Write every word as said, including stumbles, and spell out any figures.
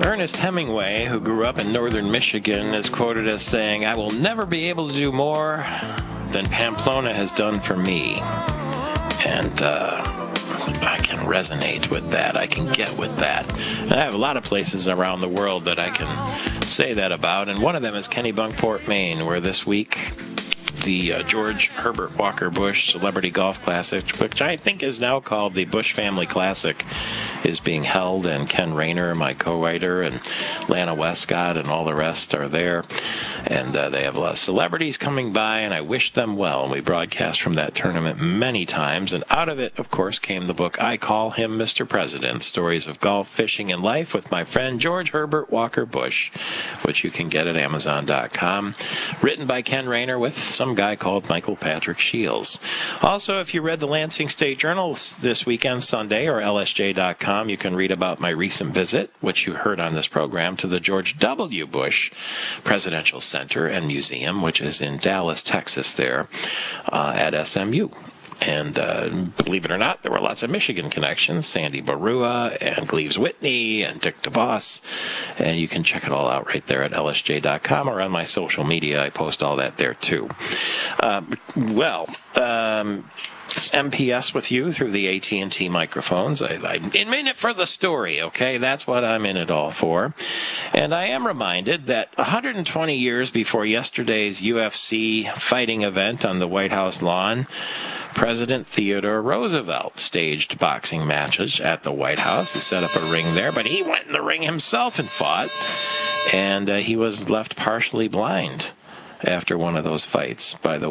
Ernest Hemingway, who grew up in northern Michigan, is quoted as saying, "I will never be able to do more than Pamplona has done for me." And uh, I can resonate with that. I can get with that. And I have a lot of places around the world that I can say that about, and one of them is Kennebunkport, Maine, where this week the uh, George Herbert Walker Bush Celebrity Golf Classic, which I think is now called the Bush Family Classic, is being held, and Ken Rayner, my co-writer, and Lana Westcott and all the rest are there. And uh, they have a lot of celebrities coming by, and I wish them well. And we broadcast from that tournament many times. And out of it, of course, came the book I Call Him Mister President, Stories of Golf, Fishing, and Life with my friend George Herbert Walker Bush, which you can get at Amazon dot com. Written by Ken Rayner with some guy called Michael Patrick Shields. Also, if you read the Lansing State Journal this weekend, Sunday, or L S J dot com, you can read about my recent visit, which you heard on this program, to the George W. Bush Presidential Center and Museum, which is in Dallas, Texas, there uh, at S M U. And uh, believe it or not, there were lots of Michigan connections, Sandy Barua and Gleaves Whitney and Dick DeVos. And you can check it all out right there at L S J dot com or on my social media. I post all that there, too. Uh, well, um... M P S with you through the A T and T microphones. I, I'm in it for the story, okay? That's what I'm in it all for. And I am reminded that one hundred twenty years before yesterday's U F C fighting event on the White House lawn, President Theodore Roosevelt staged boxing matches at the White House. He set up a ring there, but he went in the ring himself and fought, and uh, he was left partially blind after one of those fights. By the